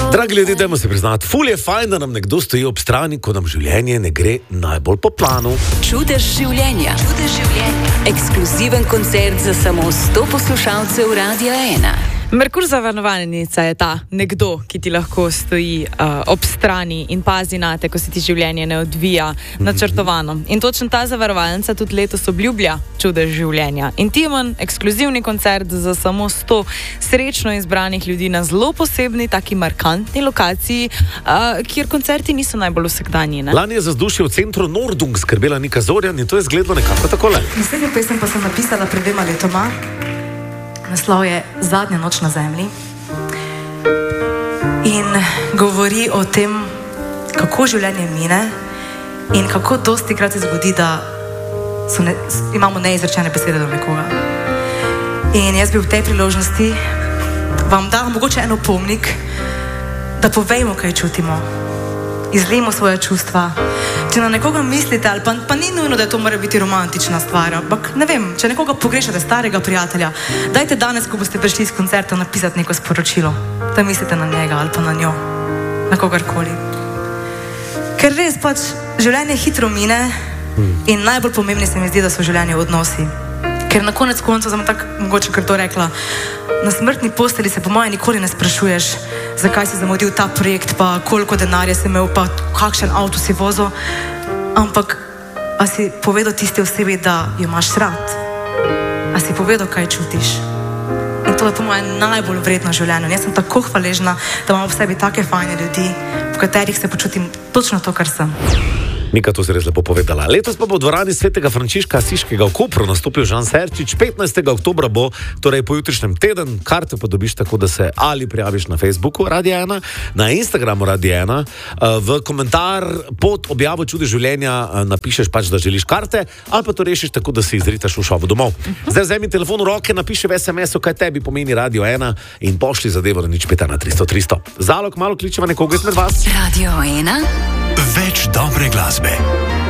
Dragi ljudje, dajmo se priznati, ful je fajn, da nam nekdo stoji ob strani, ko nam življenje ne gre najbolj po planu. Čudež življenja. Ekskluziven koncert za samo 100 poslušalcev Radia 1. Merkur zavarovalnica je ta nekdo, ki ti lahko stoji ob strani in pazi na te, ko se ti življenje ne odvija načrtovano. In točno ta zavarovalnica tudi letos obljublja čudež življenja. Intimen, ekskluzivni koncert za samo 100 srečno izbranih ljudi na zelo posebni, taki markantni lokaciji, kjer koncerti niso najbolj vsakdanji. Lani je za vzdušje v centru Nordung skrbela Nika Zorjan in to je izgledalo nekako takole. Naslednjo pesem pa sem napisala pred 2 letoma. Naslov je Zadnja noč na zemlji in govori o tem, kako življenje mine in kako dosti krat se zgodi, da imamo neizrečene besede do nekoga. In jaz bi v tej priložnosti vam dala mogoče en opomnik, da povejmo, kaj čutimo, izlijemo svoje čustva. Če na nekoga mislite, ali pa ni nujno, da to mora biti romantična stvar, ampak ne vem, če nekoga pogrešate, starega prijatelja, dajte danes, ko boste prišli iz koncerta, napisati neko sporočilo, da mislite na njega ali pa na njo, na kogarkoli. Ker res pač življenje hitro mine in najbolj pomembni se mi zdi, da so življenje odnosi. Ker na konec koncev, sem tako mogoče kar to rekla, na smrtni posteli se po moje nikoli ne sprašuješ, zakaj si zamudil ta projekt, pa koliko denarja si imel, pa kakšen avto si vozil, ampak a si povedal tisti osebi, da jo imaš rad? A si povedal, kaj čutiš? In to je po moje najbolj vredno življenje. Jaz sem tako hvaležna, da imam v sebi take fajne ljudi, v katerih se počutim točno to, kar sem. Nika, to si res lepo povedala. Letos pa bo v dvorani Svetega Frančiška Asiškega v Kopru nastopil Žan Serčič. 15. oktobra bo, torej pojutrišnjem teden. Karte pa dobiš tako, da se ali prijaviš na Facebooku Radia 1, na Instagramu Radia 1, v komentar pod objavo Čudež življenja napišeš pač, da želiš karte, ali pa to rešiš tako, da si izritaš v šovu domov. Zdaj vzemi telefon v roke, napiši v SMS-u, kaj tebi pomeni Radio 1 in pošli zadevo na 051 300 300. Zalog malo kličeva nekoga izmed vas. Radio 1. Več dobre glasbe.